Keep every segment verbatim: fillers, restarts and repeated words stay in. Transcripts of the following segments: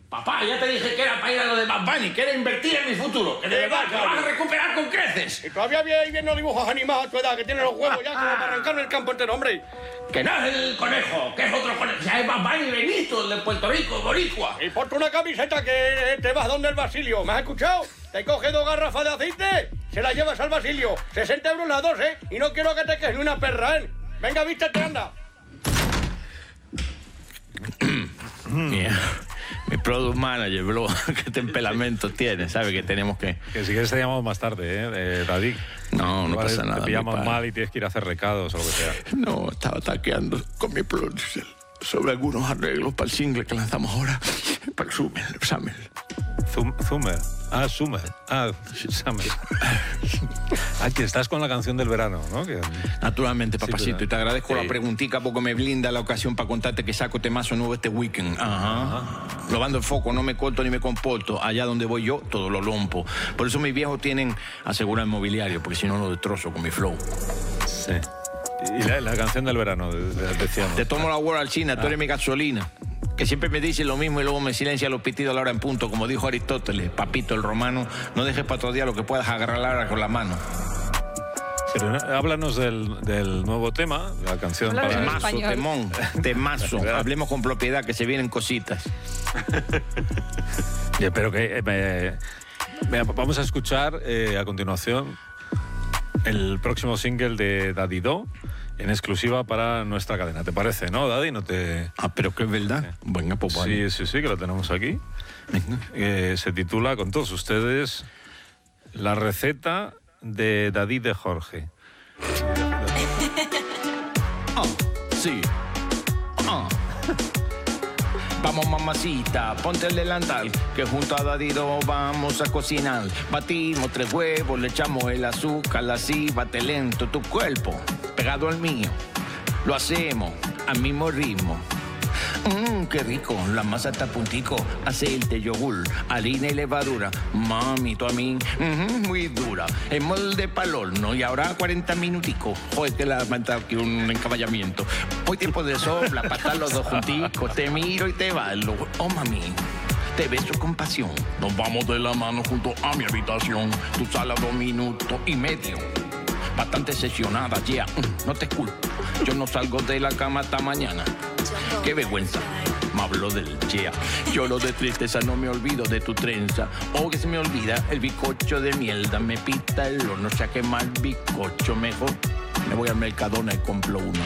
Papá, ya te dije que era para ir a lo de Bad Bunny, que era invertir en mi futuro, que de verdad que lo vas a recuperar con creces. Y todavía bien viendo dibujos animados a tu edad, que tiene los huevos ya como para arrancarme el campo entero, hombre. Que no es el conejo, que es otro conejo. Ya es Bad Bunny Benito, el de Puerto Rico, boricua. Y ponte una camiseta que te vas donde el Basilio, ¿me has escuchado? Te coges dos garrafas de aceite, se las llevas al Basilio. sesenta euros las dos, ¿eh? Y no quiero que te quedes ni una perra, ¿eh? Venga, vístete, anda. Yeah. Mi product manager, bro, qué temperamento tiene, sabe que tenemos que... Que si quieres te llamamos más tarde, ¿eh, eh David? No, no Igual pasa te nada. Te pillamos mal y tienes que ir a hacer recados o lo que sea. No, estaba taqueando con mi producer sobre algunos arreglos para el single que lanzamos ahora, para el Summer, Summer. Zum, Summer. Ah, Summer. Ah, Summer. Ah, que estás con la canción del verano, ¿no? Que... Naturalmente, papacito, sí, y te agradezco sí. la preguntica porque me blinda la ocasión para contarte que saco temazo nuevo este weekend. Ajá. Ajá. Robando el foco, no me corto ni me comporto. Allá donde voy yo, todo lo rompo. Por eso mis viejos tienen asegurado el mobiliario, porque si no lo destrozo con mi flow. Sí. Y la, la canción del verano, decíamos. Te tomo la World al China, tú eres mi gasolina. Que siempre me dice lo mismo y luego me silencia los pitidos a la hora en punto, como dijo Aristóteles, papito el romano, no dejes para otro día lo que puedas agarrar con la mano. Pero no, háblanos del, del nuevo tema, la canción Hablar para... Temazo, temón, temazo. Hablemos con propiedad, que se vienen cositas. Yeah, pero que... Eh, me, me, vamos a escuchar eh, a continuación el próximo single de Daddy Do, en exclusiva para nuestra cadena. ¿Te parece, no, Daddy? No te... Ah, pero que es verdad. Venga, pues Sí, sí, sí, que lo tenemos aquí. Eh, se titula, con todos ustedes, La receta de Daddy de Jorge. Ah, sí. Ah. Vamos, mamacita, ponte el delantal, que junto a Dadido vamos a cocinar. Batimos tres huevos, le echamos el azúcar, así bate lento tu cuerpo, pegado al mío. Lo hacemos al mismo ritmo. Mmm, qué rico, la masa está a puntico, aceite, yogur, harina y levadura. Mami, tú a mí, mm, muy dura. El molde pa'l horno y ahora cuarenta minuticos. Joder, que la manta aquí un encaballamiento. Hoy tiempo de sobra, para estar los dos junticos. Te miro y te bailo. Oh, mami, te beso con pasión. Nos vamos de la mano junto a mi habitación. Tu sala dos minutos y medio. Bastante sesionada, ya, yeah. mm, no te culpo. Yo no salgo de la cama hasta mañana. Qué vergüenza, me habló del yeah. Yo lo de tristeza no me olvido de tu trenza. O que se me olvida el bizcocho de mierda. Me pita el horno, o sea que mal bizcocho. Mejor me voy al Mercadona y compro uno.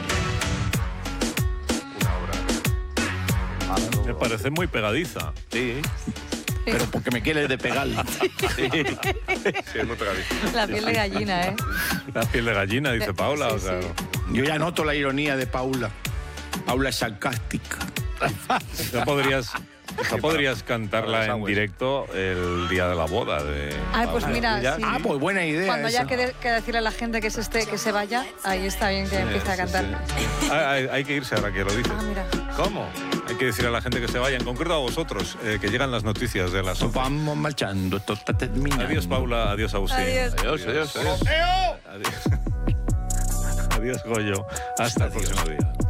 Me parece muy pegadiza. Sí. Pero porque me quieres de pegarla. Sí. Sí, es muy pegadiza. La piel de gallina, ¿eh? La piel de gallina, dice Paula. Sí, o sea, sí. Yo ya noto la ironía de Paula. Paula es sarcástica. no podrías... No podrías cantarla en directo el día de la boda de... Ay, pues mira, sí. Ah, pues buena idea. Cuando esa. haya que, de, que decirle a la gente que se esté, que se vaya, ahí está bien que Sí, empiece a sí, cantar. sí. Ah, hay, hay que irse ahora que lo dices. Ah, mira. ¿Cómo? Hay que decir a la gente que se vaya, en concreto a vosotros, eh, que llegan las noticias de las Nos once. vamos marchando, esto está terminando. Adiós, Paula. Adiós, Agustín. Adiós. Adiós, adiós. Adiós, adiós Goyo. Hasta el próximo día.